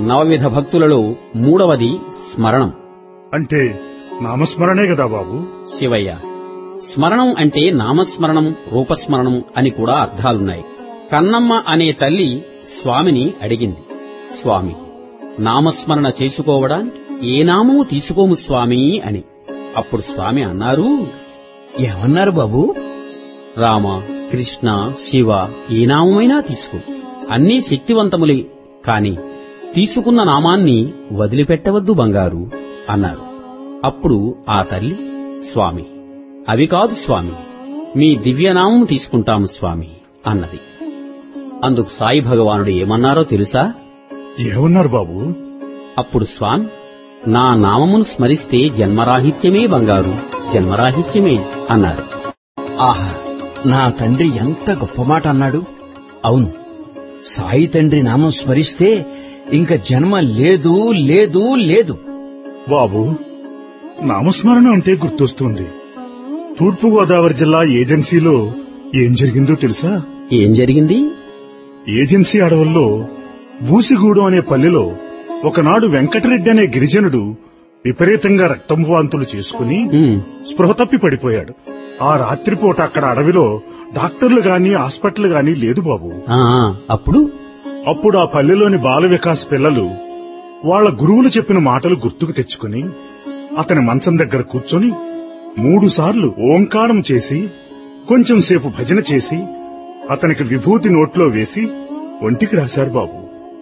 నవవిధ భక్తులలో మూడవది స్మరణం. అంటే నామస్మరణే కదా బాబు? శివయ్య, స్మరణం అంటే నామస్మరణం, రూపస్మరణం అని కూడా అర్థాలున్నాయి. కన్నమ్మ అనే తల్లి స్వామిని అడిగింది, స్వామి, నామస్మరణ చేసుకోవడానికి ఏ నామము తీసుకోము స్వామి అని. అప్పుడు స్వామి అన్నారు, ఏమన్నారు బాబు? రామ, కృష్ణ, శివ ఏ నామమైనా తీసుకో, అన్నీ శక్తివంతములే, కాని తీసుకున్న నామాన్ని వదిలిపెట్టవద్దు బంగారు అన్నారు. అప్పుడు ఆ తల్లి, స్వామి, అవి కాదు స్వామి, మీ దివ్యనామం తీసుకుంటాము స్వామి అన్నది. అందుకు సాయి భగవానుడు ఏమన్నారో తెలుసా? ఏమన్నారు బాబు? అప్పుడు స్వామి, నా నామమును స్మరిస్తే జన్మరాహిత్యమే బంగారు, జన్మరాహిత్యమే అన్నారు. ఆహా, నా తండ్రి ఎంత గొప్ప మాట అన్నాడు. అవును, సాయి తండ్రి నామం స్మరిస్తే ఇంక జన్మ లేదు లేదు లేదు. బాబు, నామస్మరణ అంటే గుర్తొస్తుంది. తూర్పుగోదావరి జిల్లా ఏజెన్సీలో ఏం జరిగిందో తెలుసా? ఏం జరిగింది? ఏజెన్సీ అడవుల్లో బూసిగూడెం అనే పల్లెలో ఒకనాడు వెంకటరెడ్డి అనే గిరిజనుడు విపరీతంగా రక్తం వాంతులు చేసుకుని స్పృహ తప్పి పడిపోయాడు. ఆ రాత్రిపూట అక్కడ అడవిలో డాక్టర్లు గాని హాస్పిటల్ గాని లేదు బాబు. అప్పుడు ఆ పల్లెలోని బాల వికాస్ పిల్లలు వాళ్ల గురువులు చెప్పిన మాటలు గుర్తుకు తెచ్చుకుని అతని మంచం దగ్గర కూర్చొని 3 సార్లు ఓంకారం చేసి కొంచెం సేపు భజన చేసి అతనికి విభూతి నోట్లో వేసి ఒంటికి రాశారు బాబు.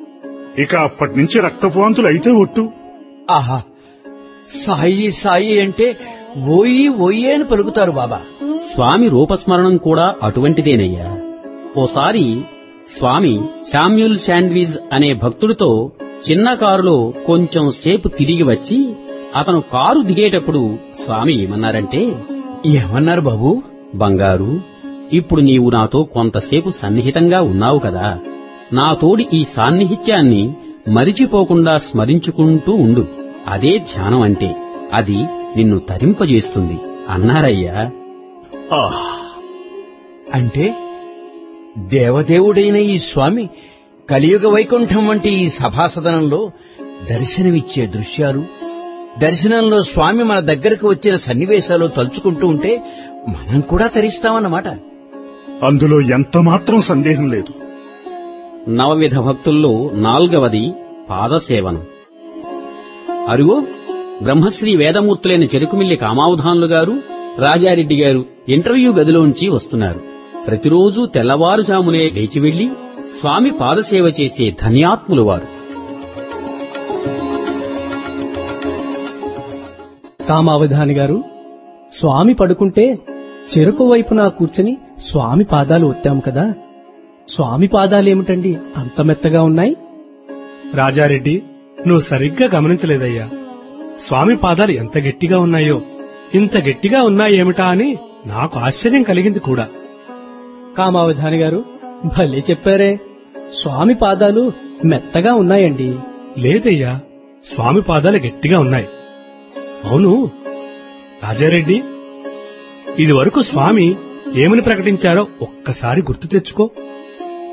ఇక అప్పటినుంచి రక్తవాంతులు అయితే ఒట్టు. ఆహా, సాయి సాయి అంటే ఓయి ఓయి అని పలుకుతారు బాబా. స్వామి రూపస్మరణం కూడా అటువంటిదేనయ్యా. ఓసారి స్వామి శామ్యూల్ శాండ్విజ్ అనే భక్తుడితో చిన్న కారులో కొంచెం సేపు తిరిగి వచ్చి అతను కారు దిగేటప్పుడు స్వామి ఏమన్నారంటే, ఏమన్నారు బాబు? బంగారు, ఇప్పుడు నీవు నాతో కొంతసేపు సన్నిహితంగా ఉన్నావు కదా, నాతోడి ఈ సాన్నిహిత్యాన్ని మరిచిపోకుండా స్మరించుకుంటూ ఉండు. అదే ధ్యానం అంటే, అది నిన్ను తరింపజేస్తుంది అన్నారయ్యా. అంటే దేవదేవుడైన ఈ స్వామి కలియుగ వైకుంఠం వంటి ఈ సభాసదనంలో దర్శనమిచ్చే దృశ్యాలు, దర్శనంలో స్వామి మన దగ్గరకు వచ్చిన సన్నివేశాలు తలుచుకుంటూ ఉంటే మనం కూడా తరిస్తామన్నమాట. అందులో ఎంత మాత్రం సందేహం లేదు. నవవిధ భక్తుల్లో 4వది పాదసేవనం. అరుగో, బ్రహ్మశ్రీ వేదమూర్తులైన చెరుకుమిల్లి కామావధానులు గారు, రాజారెడ్డి గారు ఇంటర్వ్యూ గదిలోంచి వస్తున్నారు. ప్రతిరోజూ తెల్లవారుజామునే లేచి వెళ్లి స్వామి పాదసేవ చేసే ధన్యాత్ములు వారు. కామావధాని గారు, స్వామి పడుకుంటే చెరుకు వైపున కూర్చుని స్వామి పాదాలు ఒత్తాము కదా, స్వామి పాదాలేమిటండి అంత మెత్తగా ఉన్నాయి? రాజారెడ్డి, నువ్వు సరిగ్గా గమనించలేదయ్యా. స్వామి పాదాలు ఎంత గట్టిగా ఉన్నాయో. ఇంత గట్టిగా ఉన్నాయేమిటా అని నాకు ఆశ్చర్యం కలిగింది కూడా. కామావధాని గారు భలే చెప్పారే, స్వామి పాదాలు మెత్తగా ఉన్నాయండి. లేదయ్యా, స్వామి పాదాలు గట్టిగా ఉన్నాయి. అవును రాజారెడ్డి, ఇది వరకు స్వామి ఏమని ప్రకటించారో ఒక్కసారి గుర్తు తెచ్చుకో.